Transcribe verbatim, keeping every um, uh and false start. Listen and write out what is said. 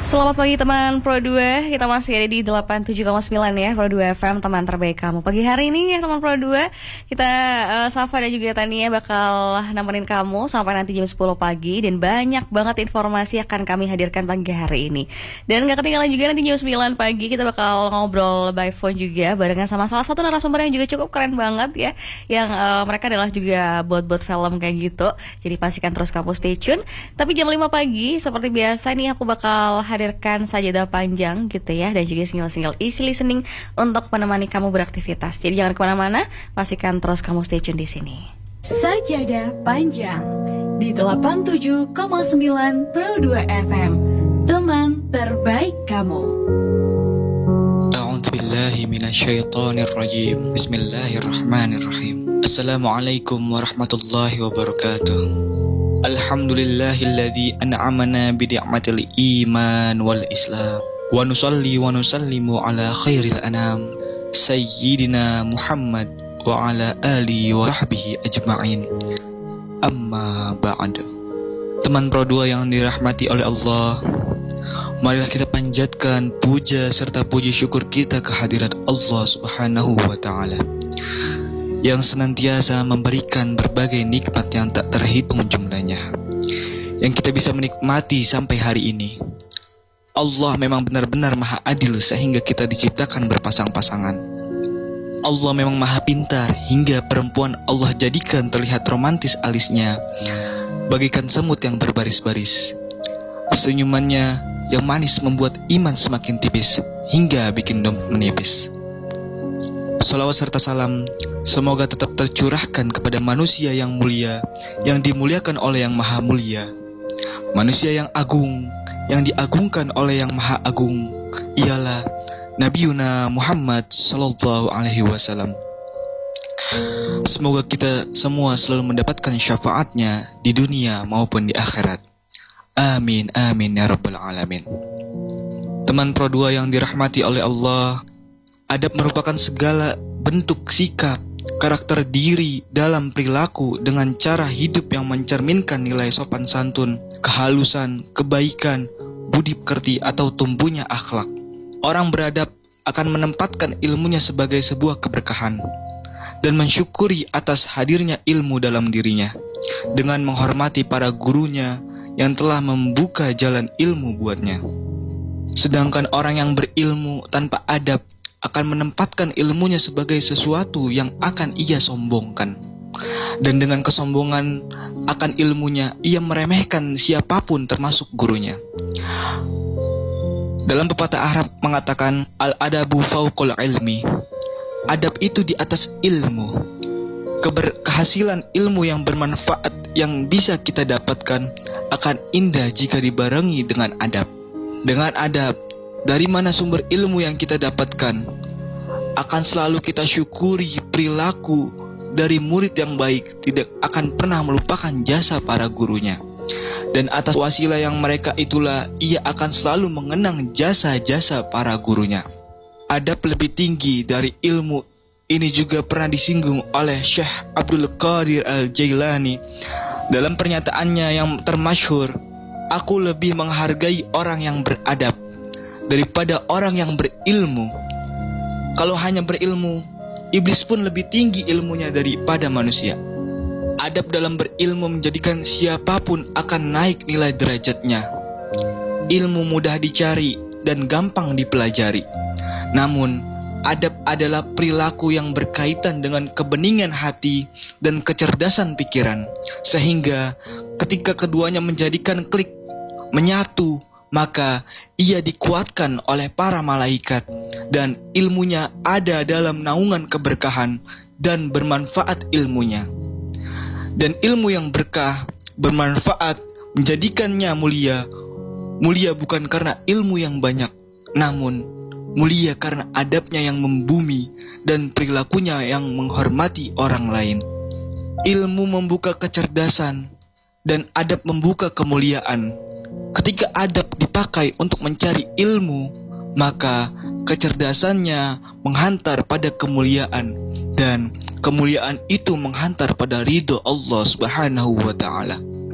Selamat pagi teman Pro dua, kita masih ada di delapan puluh tujuh koma sembilan ya Pro dua F M, teman terbaik kamu. Pagi hari ini ya teman Pro dua, kita uh, Safa dan juga Tania bakal nemenin kamu sampai nanti jam sepuluh pagi. Dan banyak banget informasi akan kami hadirkan pagi hari ini. Dan gak ketinggalan juga nanti jam sembilan pagi kita bakal ngobrol by phone juga barengan sama salah satu narasumber yang juga cukup keren banget ya. Yang uh, mereka adalah juga bot-bot film kayak gitu. Jadi pastikan terus kamu stay tune. Tapi jam lima pagi seperti biasa nih aku bakal hadirkan sajadah panjang gitu ya, dan juga single-single easy listening untuk menemani kamu beraktivitas. Jadi jangan kemana-mana, pastikan terus kamu stay tune di sini. Sajadah panjang di delapan puluh tujuh koma sembilan Pro dua F M, teman terbaik kamu. A'udzu billahi minasyaitonir rajim. Bismillahirrahmanirrahim. Assalamualaikum warahmatullahi wabarakatuh. Alhamdulillahilladzi an'amana bi ni'matil iman wal islam wa nusalli wa nusallimu ala khairil anam sayyidina Muhammad wa ala alihi wa sahbihi ajma'in. Amma ba'd. Teman Pro dua yang dirahmati oleh Allah, marilah kita panjatkan puja serta puji syukur kita kehadirat Allah Subhanahu wa taala yang senantiasa memberikan berbagai nikmat yang tak terhitung jumlahnya, yang kita bisa menikmati sampai hari ini. Allah memang benar-benar maha adil sehingga kita diciptakan berpasang-pasangan. Allah memang maha pintar hingga perempuan Allah jadikan terlihat romantis alisnya, bagaikan semut yang berbaris-baris. Senyumannya yang manis membuat iman semakin tipis hingga bikin dompet menipis. Salawat serta salam semoga tetap tercurahkan kepada manusia yang mulia, yang dimuliakan oleh yang maha mulia, manusia yang agung, yang diagungkan oleh yang maha agung, ialah Nabiuna Muhammad sallallahu alaihi wasallam. Semoga kita semua selalu mendapatkan syafaatnya di dunia maupun di akhirat. Amin amin ya rabbal alamin. Teman Pro dua yang dirahmati oleh Allah, adab merupakan segala bentuk sikap, karakter diri dalam perilaku dengan cara hidup yang mencerminkan nilai sopan santun, kehalusan, kebaikan, budi pekerti atau tumbuhnya akhlak. Orang beradab akan menempatkan ilmunya sebagai sebuah keberkahan dan mensyukuri atas hadirnya ilmu dalam dirinya dengan menghormati para gurunya yang telah membuka jalan ilmu buatnya. Sedangkan orang yang berilmu tanpa adab akan menempatkan ilmunya sebagai sesuatu yang akan ia sombongkan. Dan dengan kesombongan akan ilmunya, ia meremehkan siapapun termasuk gurunya. Dalam pepatah Arab mengatakan, al-adabu fauqul ilmi. Adab itu di atas ilmu. Keberhasilan ilmu yang bermanfaat yang bisa kita dapatkan akan indah jika dibarengi dengan adab. Dengan adab, dari mana sumber ilmu yang kita dapatkan, akan selalu kita syukuri perilaku dari murid yang baik, tidak akan pernah melupakan jasa para gurunya. Dan atas wasilah yang mereka itulah ia akan selalu mengenang jasa-jasa para gurunya. Adab lebih tinggi dari ilmu. Ini juga pernah disinggung oleh Syekh Abdul Qadir Al-Jailani dalam pernyataannya yang termasyhur, aku lebih menghargai orang yang beradab daripada orang yang berilmu. Kalau hanya berilmu, iblis pun lebih tinggi ilmunya daripada manusia. Adab dalam berilmu menjadikan siapapun akan naik nilai derajatnya. Ilmu mudah dicari dan gampang dipelajari. Namun, adab adalah perilaku yang berkaitan dengan kebeningan hati dan kecerdasan pikiran. Sehingga ketika keduanya menjadikan klik, menyatu, maka ia dikuatkan oleh para malaikat dan ilmunya ada dalam naungan keberkahan dan bermanfaat ilmunya. Dan ilmu yang berkah, bermanfaat, menjadikannya mulia. Mulia bukan karena ilmu yang banyak, namun mulia karena adabnya yang membumi dan perilakunya yang menghormati orang lain. Ilmu membuka kecerdasan dan adab membuka kemuliaan. Ketika adab dipakai untuk mencari ilmu, maka kecerdasannya menghantar pada kemuliaan dan kemuliaan itu menghantar pada ridho Allah Subhanahu wa taala.